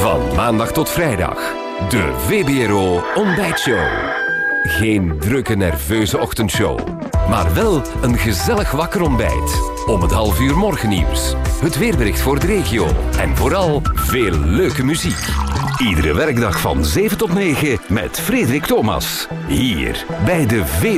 Van maandag tot vrijdag. De VBRO Ontbijtshow. Geen drukke, nerveuze ochtendshow. Maar wel een gezellig wakker ontbijt. Om het 12:30 morgennieuws. Het weerbericht voor de regio. En vooral veel leuke muziek. Iedere werkdag van 7 tot 9 met Frederik Thomas. Hier bij de VBRO.